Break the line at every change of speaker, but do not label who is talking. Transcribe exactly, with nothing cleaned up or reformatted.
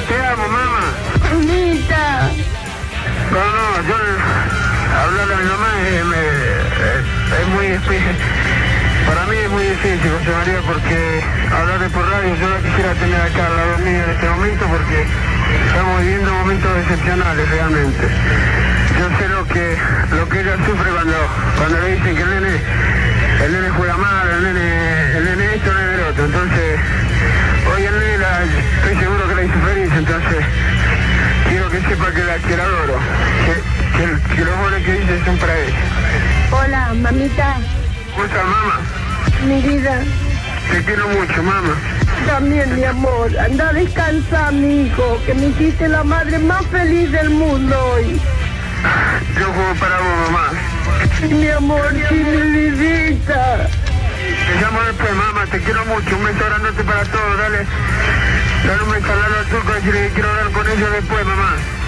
te amo, mamá.
Mamita.
No, no, yo hablarle a mi mamá es, me, es, es muy difícil. Para mí es muy difícil, José María, porque hablarle por radio, yo la quisiera tener acá al lado mío en este momento porque estamos viviendo momentos excepcionales realmente. Yo sé lo que lo que ella sufre cuando, cuando le dicen que el nene, el nene juega mal, el nene, el nene esto, el nene el otro. Entonces, hoy el nene la, estoy seguro que la hizo feliz, entonces quiero que sepa que la, que la adoro, que, que, que los goles que dice son para ella.
Hola, mamita.
¿Cómo estás, mamá?
Mi vida.
Te quiero mucho, mamá.
También, mi amor. Anda a descansar, mi hijo, que me hiciste la madre más feliz del mundo hoy.
Yo juego para vos, mamá.
Sí, mi amor, sí, mi vidita.
Te llamo después, mamá, te quiero mucho. Un beso grandote para todos, dale. Dale un beso al turco y decirle que quiero hablar con ella después, mamá.